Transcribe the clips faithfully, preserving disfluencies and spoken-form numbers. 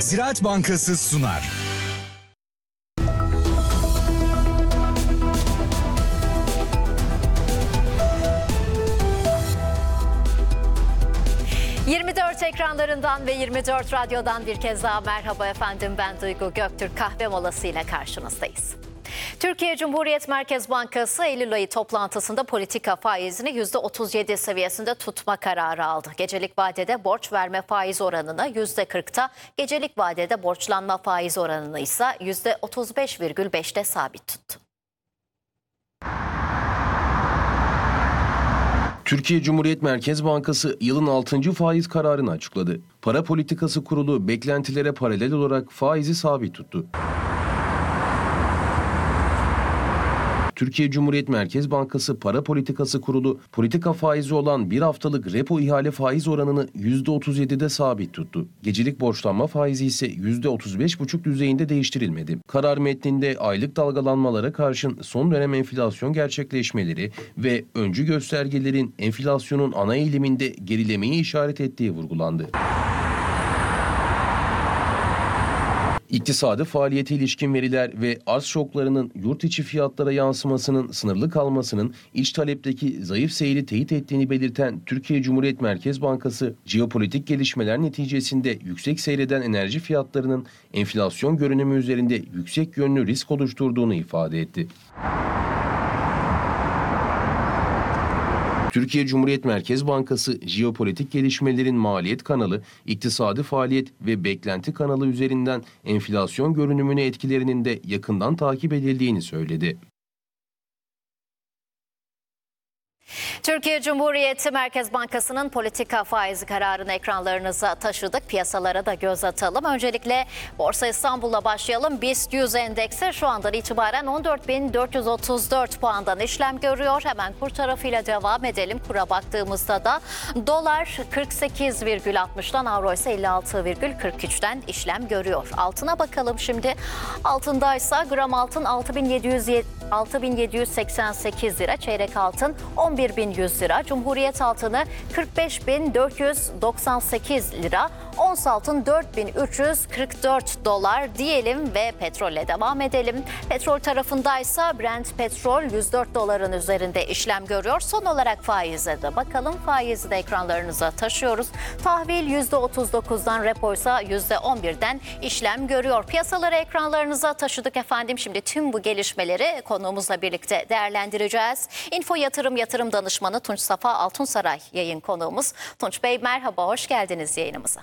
Ziraat Bankası sunar. yirmi dört ekranlarından ve yirmi dört radyodan bir kez daha merhaba efendim, ben Duygu Göktürk. Kahve molası ile karşınızdayız. Türkiye Cumhuriyet Merkez Bankası Eylül ayı toplantısında politika faizini yüzde otuz yedi seviyesinde tutma kararı aldı. Gecelik vadede borç verme faiz oranını yüzde kırkta, gecelik vadede borçlanma faiz oranını ise yüzde otuz beş virgül beşte sabit tuttu. Türkiye Cumhuriyet Merkez Bankası yılın altıncı faiz kararını açıkladı. Para Politikası Kurulu beklentilere paralel olarak faizi sabit tuttu. Türkiye Cumhuriyet Merkez Bankası Para Politikası Kurulu politika faizi olan bir haftalık repo ihale faiz oranını yüzde otuz yedide sabit tuttu. Gecelik borçlanma faizi ise yüzde otuz beş virgül beş düzeyinde değiştirilmedi. Karar metninde aylık dalgalanmalara karşın son dönem enflasyon gerçekleşmeleri ve öncü göstergelerin enflasyonun ana eğiliminde gerilemeyi işaret ettiği vurgulandı. İktisadi faaliyete ilişkin veriler ve arz şoklarının yurt içi fiyatlara yansımasının sınırlı kalmasının iç talepteki zayıf seyri teyit ettiğini belirten Türkiye Cumhuriyet Merkez Bankası, jeopolitik gelişmeler neticesinde yüksek seyreden enerji fiyatlarının enflasyon görünümü üzerinde yüksek yönlü risk oluşturduğunu ifade etti. Türkiye Cumhuriyet Merkez Bankası, jeopolitik gelişmelerin maliyet kanalı, iktisadi faaliyet ve beklenti kanalı üzerinden enflasyon görünümüne etkilerinin de yakından takip edildiğini söyledi. Türkiye Cumhuriyeti Merkez Bankası'nın politika faizi kararını ekranlarınıza taşıdık. Piyasalara da göz atalım. Öncelikle Borsa İstanbul'la başlayalım. BIST yüz endeksi şu andan itibaren on dört bin dört yüz otuz dört puandan işlem görüyor. Hemen kur tarafıyla devam edelim. Kura baktığımızda da dolar kırk sekiz virgül altmıştan, avro ise elli altı virgül kırk üçten işlem görüyor. Altına bakalım şimdi. Altındaysa gram altın altı bin yedi yüz seksen sekiz lira, çeyrek altın on bir bin yüz lira, Cumhuriyet altını kırk beş bin dört yüz doksan sekiz lira, ons altın dört bin üç yüz kırk dört dolar diyelim ve petrolle devam edelim. Petrol tarafındaysa Brent petrol yüz dört doların üzerinde işlem görüyor. Son olarak faize de bakalım. Faizi de ekranlarınıza taşıyoruz. Tahvil yüzde otuz dokuzdan, repo ise yüzde on birden işlem görüyor. Piyasaları ekranlarınıza taşıdık efendim. Şimdi tüm bu gelişmeleri konuğumuzla birlikte değerlendireceğiz. Info Yatırım Yatırım Danışmanı Tunç Safa Altunsaray yayın konuğumuz. Tunç Bey merhaba, hoş geldiniz yayınımıza.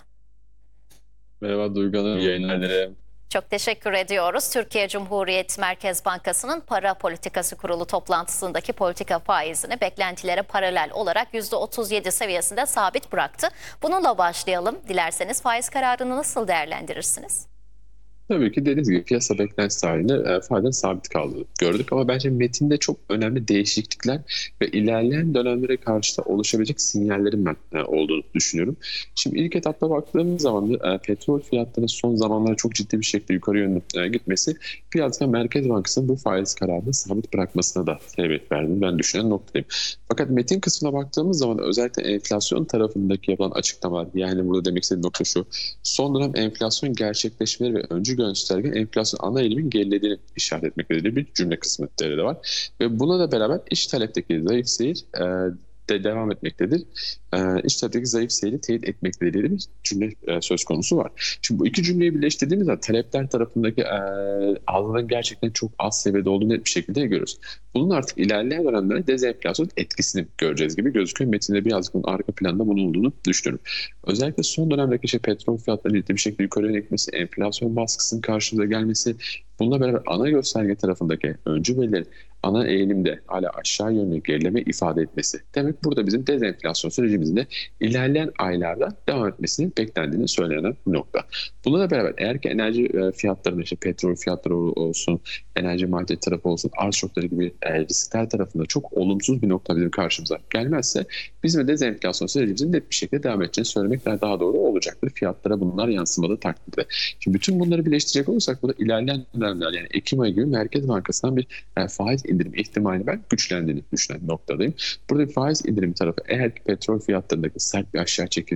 Merhaba Duygu Hanım, yayınlar dilerim. Çok teşekkür ediyoruz. Türkiye Cumhuriyet Merkez Bankası'nın Para Politikası Kurulu toplantısındaki politika faizini beklentilere paralel olarak yüzde otuz yedi seviyesinde sabit bıraktı. Bununla başlayalım. Dilerseniz faiz kararını nasıl değerlendirirsiniz? Tabii ki dediğiniz gibi piyasa beklentisi halinde e, faizin sabit kaldığını gördük ama bence metinde çok önemli değişiklikler ve ilerleyen dönemlere karşı da oluşabilecek sinyallerin ben e, olduğunu düşünüyorum. Şimdi ilk etapta baktığımız zaman da e, petrol fiyatlarının son zamanlarda çok ciddi bir şekilde yukarı yönlü e, gitmesi birazcık Merkez Bankası'nın bu faiz kararını sabit bırakmasına da sebep verdiğini ben düşünen noktadayım. Fakat metin kısmına baktığımız zaman özellikle enflasyon tarafındaki yapılan açıklamalar, yani burada demek istediğim nokta şu: son dönem enflasyon gerçekleşmeleri ve öncü gösterge enflasyon ana eğilimin gerilediğini işaret etmektedir bir cümle kısmı de var. Ve buna da beraber iç talepteki zayıf seyir e, de devam etmektedir. E, iç talepteki zayıf seyri teyit etmektedir diye bir cümle e, söz konusu var. Şimdi bu iki cümleyi birleştirdiğimiz zaman talepler tarafındaki e, azlığın gerçekten çok az seviyede olduğunu net bir şekilde görüyoruz. Bunun artık ilerleyen dönemlerde dezenflasyon etkisini göreceğiz gibi gözüküyor. Metinde birazcık bunun arka planda bunun olduğunu düşünüyorum. Özellikle son dönemdeki işte petrol fiyatlarının ciddi bir şekilde yukarı gitmesi, enflasyon baskısının karşımıza gelmesi, bununla beraber ana gösterge tarafındaki öncü verilerin ana eğilimde hala aşağı yönlü gerileme ifade etmesi. Demek burada bizim dezenflasyon sürecimizin de ilerleyen aylarda devam etmesinin beklendiğini söylenen bir nokta. Bununla beraber eğer ki enerji fiyatlarında, işte petrol fiyatları olsun, enerji maliyet tarafı olsun, arz şokları gibi riskler tarafında çok olumsuz bir nokta bizim karşımıza gelmezse bizim dezenflasyon sürecimizin net bir şekilde devam edeceğini söylemek daha doğru olacaktır. Fiyatlara bunlar yansımalı takdirde. Şimdi bütün bunları birleştirecek olursak burada ilerleyen dönemler, yani Ekim ayı gibi Merkez Bankası'ndan bir faiz indirim ihtimali ben güçlendiğini düşünen noktadayım. Burada bir faiz indirim tarafı, eğer ki petrol fiyatlarındaki sert bir aşağı çekilme